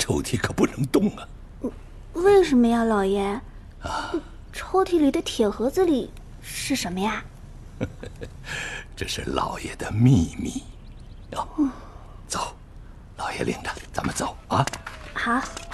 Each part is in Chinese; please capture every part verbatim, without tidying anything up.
抽屉可不能动啊！ 为什么呀，老爷？ 啊， 抽屉里的铁盒子里是什么呀？ 这是老爷的秘密。哦，嗯、走，老爷领着咱们走啊！ 好。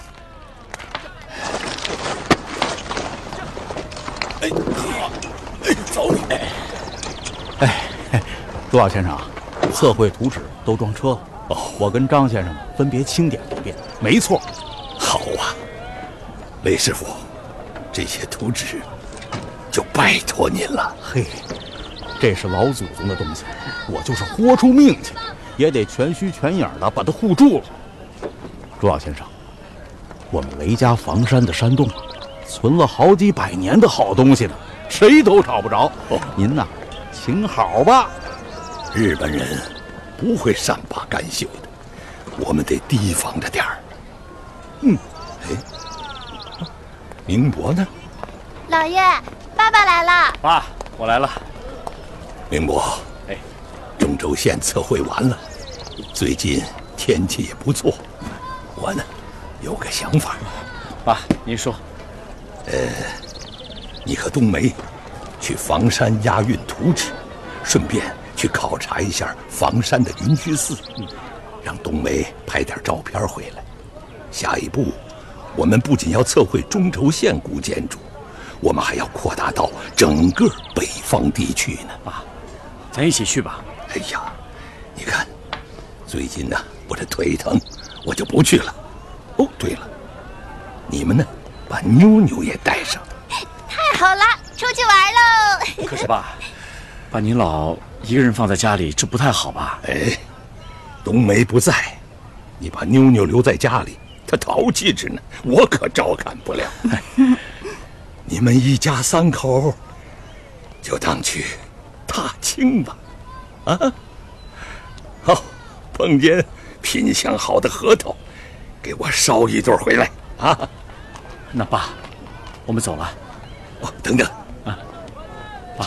哎，好，哎，走你！ 哎，哎，朱老先生，测绘图纸都装车了。哦，我跟张先生分别清点了一遍，没错。 好啊，雷师傅，这些图纸就拜托您了。 嘿，这是老祖宗的东西，我就是豁出命去，也得全虚全影的把它护住了。朱老先生，我们雷家房山的山洞存了好几百年的好东西呢，谁都找不着。哦，您呐，请好吧。 日本人不会善罢甘休的，我们得提防着点儿。嗯，哎，明伯呢？ 老爷，爸爸来了。 爸，我来了。 明伯， 哎， 中轴线测绘完了，最近天气也不错，我呢有个想法。 爸，您说。 呃，你和冬梅去房山押运图纸，顺便去考察一下房山的云居寺，嗯，让冬梅拍点照片回来。下一步，我们不仅要测绘中轴线古建筑，我们还要扩大到整个北方地区呢。 爸，咱一起去吧。 哎呀，你看，最近呢，我这腿疼，我就不去了。哦，对了，你们呢，把妞妞也带上。 太好了，出去玩喽！ 可是爸，把您老一个人放在家里，这不太好吧？ 哎，冬梅不在，你把妞妞留在家里，她淘气着呢，我可照看不了。你们一家三口，就当去踏青吧。啊，好，碰见品相好的核桃，给我捎一对回来啊。 那爸，我们走了。 哦，等等啊，爸，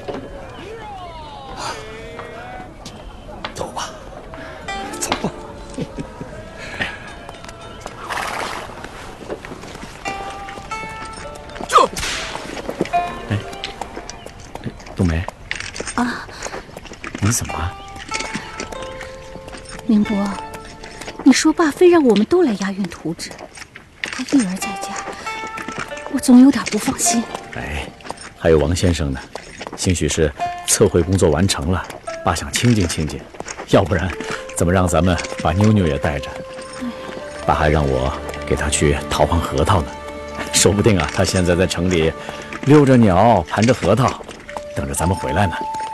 走吧，走吧。 这，哎，冬梅啊， 你怎么了？ 明伯，你说爸非让我们都来押运图纸，他一人在家，我总有点不放心。 哎，还有王先生呢，兴许是测绘工作完成了，爸想清静清静，要不然怎么让咱们把妞妞也带着？爸还让我给他去淘盘核桃呢，说不定啊，他现在在城里溜着鸟，盘着核桃，等着咱们回来呢。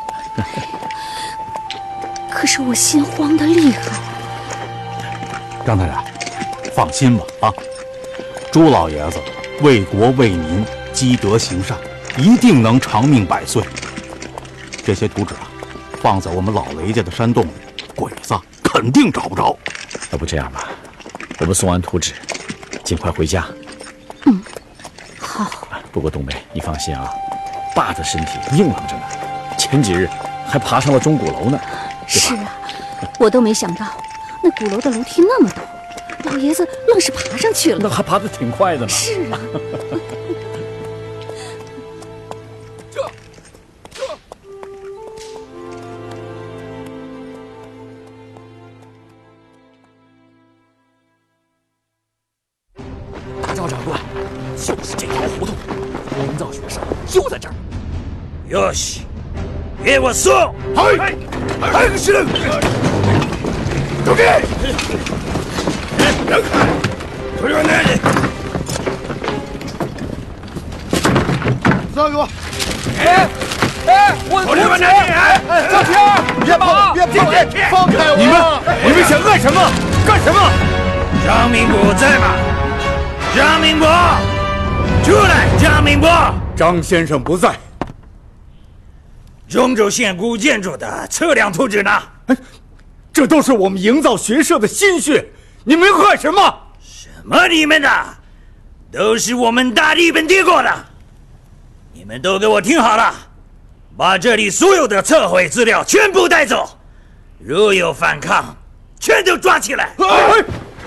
可是我心慌得厉害。 张太太，放心吧啊，朱老爷子为国为民，积德行善，一定能长命百岁。这些图纸啊，放在我们老雷家的山洞里，鬼子肯定找不着。 要不这样吧，我们送完图纸，尽快回家。 嗯，好。 不过冬梅，你放心啊，爸的身体硬朗着呢，前几日还爬上了钟鼓楼呢。 是啊，我都没想到，那鼓楼的楼梯那么陡，老爷子愣是爬上去了。 那还爬得挺快的呢。 是啊。 这这。 大赵长官，就是这条胡同，营造学社就在这儿。 よし、给我送！ はい、早くしろ！どけ！ 让开！それは何？ 让给我！哎哎，我それは何？哎， 赵天，别跑，别跑，放开我！ 你们，你们想干什么？干什么？ 张明伯在吗？张明伯，出来！张明伯， 张先生不在。 中轴线古建筑的测量图纸呢？ 哎，这都是我们营造学社的心血，你们干什么？ 什么你们的？都是我们大日本帝国的。你们都给我听好了，把这里所有的测绘资料全部带走，如有反抗，全都抓起来！ 哎